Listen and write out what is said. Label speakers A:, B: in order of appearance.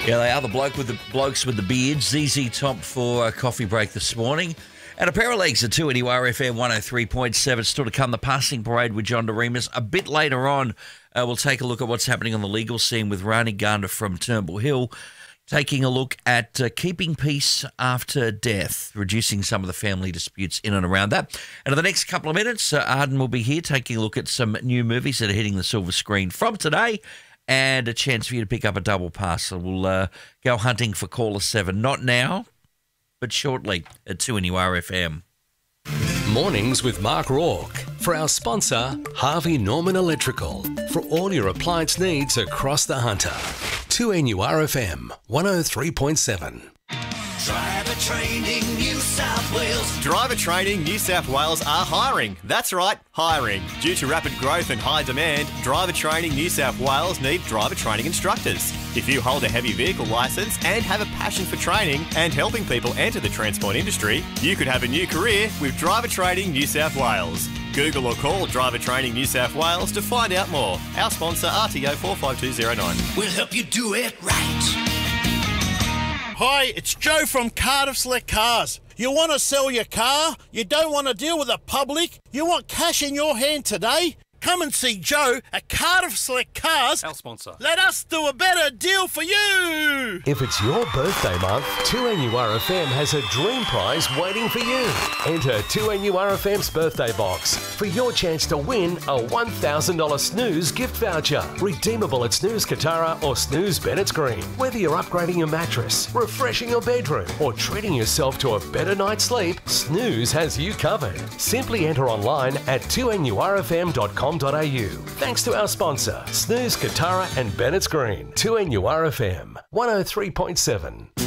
A: Yeah, they are the blokes with the beards. ZZ Top for a coffee break this morning. And a pair of legs at 2NURFM 103.7. Still to come, the passing parade with John Doremus. A bit later on, we'll take a look at what's happening on the legal scene with Rani Ganda from Turnbull Hill, taking a look at keeping peace after death, reducing some of the family disputes in and around that. And in the next couple of minutes, Arden will be here taking a look at some new movies that are hitting the silver screen from today, and a chance for you to pick up a double pass. So we'll go hunting for caller 7. Not now, but shortly at 2NURFM.
B: Mornings with Mark Rourke. For our sponsor, Harvey Norman Electrical. For all your appliance needs across the Hunter. 2NURFM 103.7.
C: Driver Training New South Wales.
D: Driver Training New South Wales are hiring. That's right, hiring. Due to rapid growth and high demand, Driver Training New South Wales need driver training instructors. If you hold a heavy vehicle licence and have a passion for training and helping people enter the transport industry, you could have a new career with Driver Training New South Wales. Google or call Driver Training New South Wales to find out more. Our sponsor, RTO 45209.
C: We'll help you do it right.
E: Hi, it's Joe from Cardiff Select Cars. You want to sell your car? You don't want to deal with the public? You want cash in your hand today? Come and see Joe at Cardiff Select Cars.
F: Our sponsor.
E: Let us do a better deal for you.
B: If it's your birthday month, 2NURFM has a dream prize waiting for you. Enter 2NURFM's birthday box for your chance to win a $1,000 Snooze gift voucher. Redeemable at Snooze Katara or Snooze Bennett's Green. Whether you're upgrading your mattress, refreshing your bedroom, or treating yourself to a better night's sleep, Snooze has you covered. Simply enter online at 2NURFM.com. Thanks to our sponsor, Snooze, Katara and Bennett's Green. 2NURFM 103.7.